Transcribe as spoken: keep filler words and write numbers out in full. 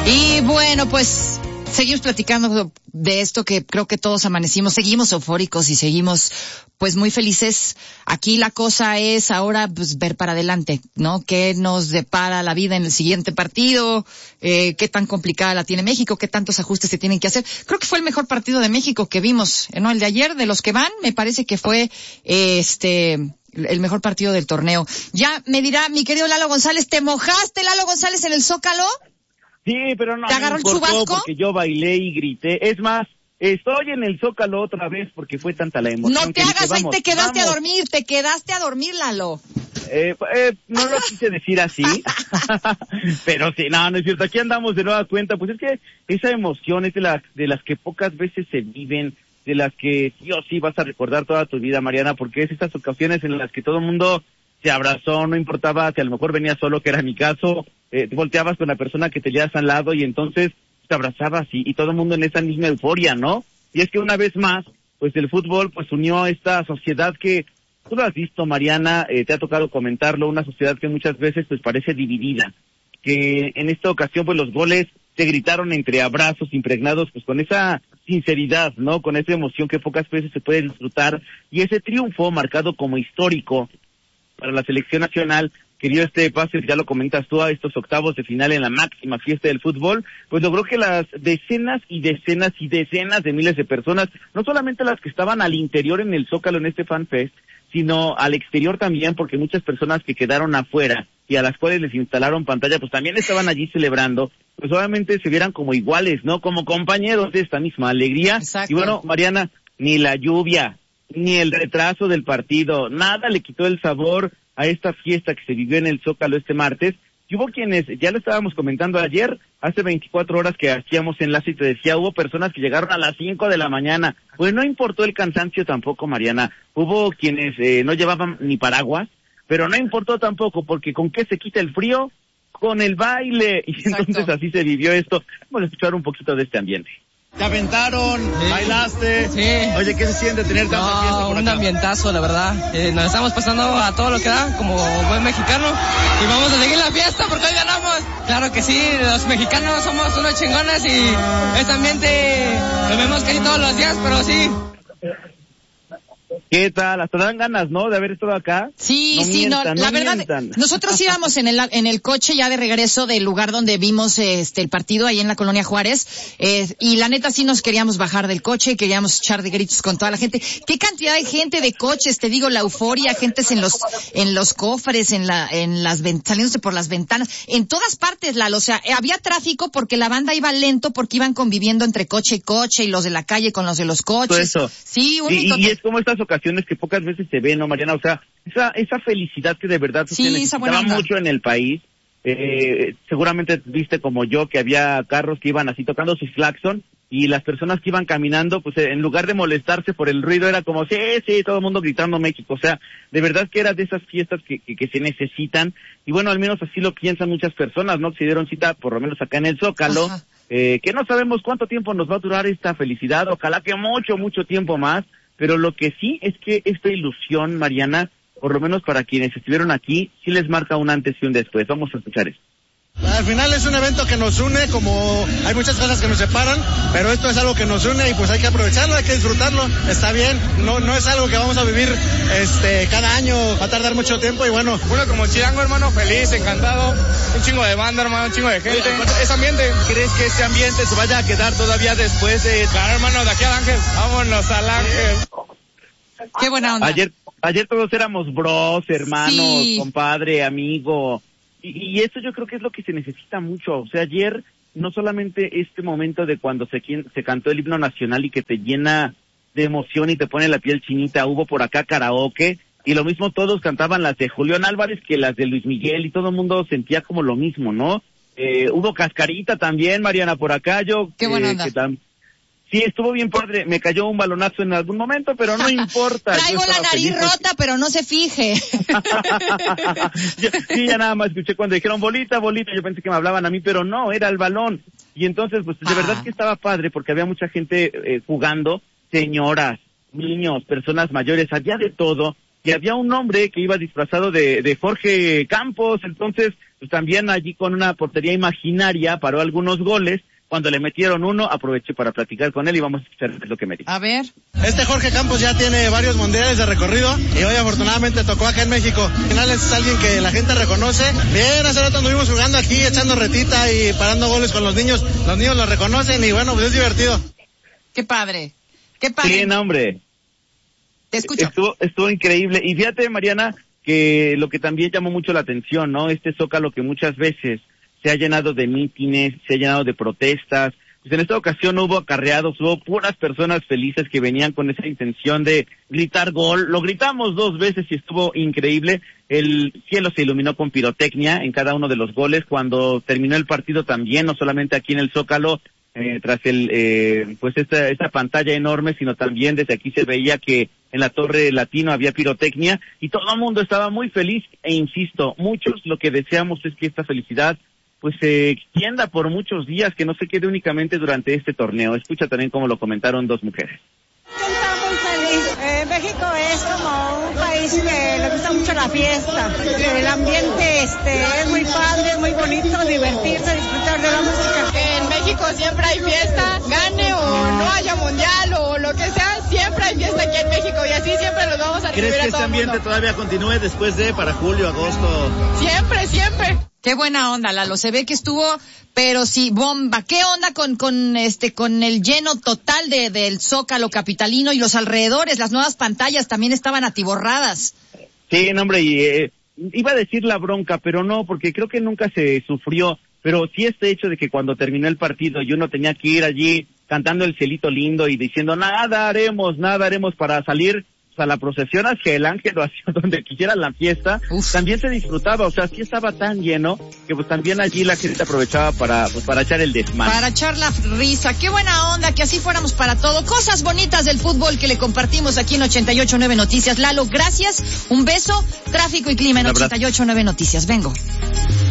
Y bueno, pues seguimos platicando de esto que creo que todos amanecimos, seguimos eufóricos y seguimos pues muy felices. Aquí la cosa es ahora pues ver para adelante, ¿no? ¿Qué nos depara la vida en el siguiente partido? Eh, ¿Qué tan complicada la tiene México? ¿Qué tantos ajustes se tienen que hacer? Creo que fue el mejor partido de México que vimos, ¿no? El de ayer, de los que van, me parece que fue eh, este... el mejor partido del torneo. Ya me dirá mi querido Lalo González, ¿te mojaste, Lalo González, en el Zócalo? Sí, pero no ¿Te agarró me el chubasco? Porque yo bailé y grité. Es más, estoy en el Zócalo otra vez porque fue tanta la emoción. No te que hagas, dije, ahí vamos, te quedaste vamos. a dormir, te quedaste a dormir, Lalo. Eh, eh, no lo quise decir así, pero sí, no, no es cierto. Aquí andamos de nueva cuenta. Pues es que esa emoción es de las, de las que pocas veces se viven, de las que sí o sí vas a recordar toda tu vida, Mariana, porque es estas ocasiones en las que todo el mundo se abrazó, no importaba si a lo mejor venía solo, que era mi caso, eh, te volteabas con la persona que te llevas al lado y entonces te abrazabas y, y todo el mundo en esa misma euforia, ¿no? Y es que una vez más, pues el fútbol pues unió a esta sociedad que, tú lo has visto, Mariana, eh, te ha tocado comentarlo, una sociedad que muchas veces pues parece dividida, que en esta ocasión pues los goles se gritaron entre abrazos impregnados pues con esa sinceridad, ¿no? Con esa emoción que pocas veces se puede disfrutar, y ese triunfo marcado como histórico para la selección nacional, que dio este pase, ya lo comentas tú, a estos octavos de final en la máxima fiesta del fútbol, pues logró que las decenas y decenas y decenas de miles de personas, no solamente las que estaban al interior en el Zócalo en este FanFest, sino al exterior también, porque muchas personas que quedaron afuera y a las cuales les instalaron pantalla, pues también estaban allí celebrando, pues obviamente se vieran como iguales, ¿no? Como compañeros de esta misma alegría. Exacto. Y bueno, Mariana, ni la lluvia, ni el retraso del partido, nada le quitó el sabor a esta fiesta que se vivió en el Zócalo este martes. Y hubo quienes, ya lo estábamos comentando ayer, hace veinticuatro horas que hacíamos enlace y te decía, hubo personas que llegaron a las cinco de la mañana. Pues no importó el cansancio tampoco, Mariana. Hubo quienes eh, no llevaban ni paraguas, pero no importó tampoco, porque ¿con qué se quita el frío? Con el baile. Y Exacto. entonces así se vivió esto. Vamos a escuchar un poquito de este ambiente. Te aventaron, sí. Bailaste. Sí. Oye, ¿qué se siente tener tanta no, fiesta por acá? Un ambientazo, la verdad. Eh, nos estamos pasando a todo lo que da, como buen mexicano. Y vamos a seguir la fiesta porque hoy ganamos. Claro que sí, los mexicanos somos unos chingones y este ambiente lo vemos casi todos los días, pero sí. ¿Qué tal? Hasta dan ganas, ¿no? De haber estado acá. Sí, no sí, mientan, no, la no verdad, mientan. nosotros íbamos en el, en el coche ya de regreso del lugar donde vimos este el partido ahí en la Colonia Juárez, eh, y la neta sí nos queríamos bajar del coche, queríamos echar de gritos con toda la gente. ¿Qué cantidad de gente de coches? Te digo, la euforia, gentes en los, en los cofres, en la, en las ventanas, saliéndose por las ventanas, en todas partes, Lalo, o sea, eh, había tráfico porque la banda iba lento porque iban conviviendo entre coche y coche y los de la calle con los de los coches. Todo eso. Sí, un y, y es como estas ocasiones que pocas veces se ve, ¿no, Mariana? O sea, esa esa felicidad que de verdad sí, se necesitaba mucho en el país. Eh, seguramente viste como yo que había carros que iban así tocando su claxon y las personas que iban caminando, pues en lugar de molestarse por el ruido era como, sí, sí, todo el mundo gritando México. O sea, de verdad que era de esas fiestas que, que, que se necesitan. Y bueno, al menos así lo piensan muchas personas, ¿no? Que se dieron cita, por lo menos acá en el Zócalo. Eh, que no sabemos cuánto tiempo nos va a durar esta felicidad. Ojalá que mucho, mucho tiempo más. Pero lo que sí es que esta ilusión, Mariana, por lo menos para quienes estuvieron aquí, sí les marca un antes y un después. Vamos a escuchar esto. Al final es un evento que nos une, como hay muchas cosas que nos separan, pero esto es algo que nos une y pues hay que aprovecharlo, hay que disfrutarlo, está bien, no no es algo que vamos a vivir este cada año, va a tardar mucho tiempo y bueno. Uno como chilango, hermano, feliz, encantado, un chingo de banda, hermano, un chingo de gente, es ambiente. ¿Crees que este ambiente se vaya a quedar todavía después de...? Claro, hermano, de aquí al Ángel, vámonos al Ángel. Qué buena onda. Ayer, ayer todos éramos bros, hermanos, Sí. compadre, amigo. Y, y eso yo creo que es lo que se necesita mucho. O sea, ayer no solamente este momento de cuando se, se cantó el himno nacional y que te llena de emoción y te pone la piel chinita, hubo por acá karaoke, y lo mismo todos cantaban las de Julián Álvarez que las de Luis Miguel, y todo el mundo sentía como lo mismo, ¿no? Eh, hubo cascarita también, Mariana, por acá, yo... Qué buena eh, onda. que tam- Sí, estuvo bien padre, me cayó un balonazo en algún momento, pero no importa. Traigo yo la estaba nariz feliz porque- rota, pero no se fije. Yo- sí, ya nada más escuché cuando dijeron bolita, bolita, yo pensé que me hablaban a mí, pero no, era el balón. Y entonces, pues de Ah. verdad que estaba padre porque había mucha gente eh, jugando, señoras, niños, personas mayores, había de todo. Y había un hombre que iba disfrazado de, de Jorge Campos, entonces pues también allí con una portería imaginaria paró algunos goles. Cuando le metieron uno, aproveché para platicar con él y vamos a escuchar qué es lo que me dijo. A ver. Este Jorge Campos ya tiene varios mundiales de recorrido y hoy afortunadamente tocó acá en México. Al final es alguien que la gente reconoce. Bien, hace rato anduvimos jugando aquí, echando retita y parando goles con los niños. Los niños lo reconocen y bueno, pues es divertido. Qué padre. Qué padre. Sí, no, hombre. Te escucho. Estuvo, estuvo increíble. Y fíjate, Mariana, que lo que también llamó mucho la atención, ¿no? Este Zócalo que muchas veces se ha llenado de mítines, se ha llenado de protestas. Pues en esta ocasión no hubo acarreados, hubo puras personas felices que venían con esa intención de gritar gol. Lo gritamos dos veces y estuvo increíble. El cielo se iluminó con pirotecnia en cada uno de los goles. Cuando terminó el partido también, no solamente aquí en el Zócalo, eh, tras el, eh, pues esta, esta pantalla enorme, sino también desde aquí se veía que en la Torre Latino había pirotecnia y todo el mundo estaba muy feliz. E insisto, muchos lo que deseamos es que esta felicidad pues se extienda por muchos días, que no se quede únicamente durante este torneo. Escucha también cómo lo comentaron dos mujeres. Está muy feliz. Eh, México es como un país que le gusta mucho la fiesta. El ambiente este, es muy padre, es muy bonito, divertirse, disfrutar de la música. Que en México siempre hay fiesta, gane o no haya mundial o lo que sea, siempre hay fiesta aquí en México y así siempre los vamos a recibir a todo el mundo. ¿Crees que este ambiente todavía continúe después de, para julio, agosto? Siempre, siempre. Qué buena onda, Lalo. Se ve que estuvo, pero sí, bomba. ¿Qué onda con, con este, con el lleno total de, del Zócalo capitalino y los alrededores? Las nuevas pantallas también estaban atiborradas. Sí, no, hombre, y, eh, iba a decir la bronca, pero no, porque creo que nunca se sufrió. Pero sí este hecho de que cuando terminó el partido y uno tenía que ir allí cantando el cielito lindo y diciendo nada haremos, nada haremos para salir a la procesión hacia el Ángel o hacia donde quisiera la fiesta. Uf. También se disfrutaba, o sea, sí estaba tan lleno que pues también allí la gente aprovechaba para pues para echar el desmán. Para echar la risa, qué buena onda, que así fuéramos para todo. Cosas bonitas del fútbol que le compartimos aquí en ochenta y ocho punto nueve Noticias. Lalo, gracias, un beso, tráfico y clima en ochenta y ocho punto nueve Noticias. Vengo.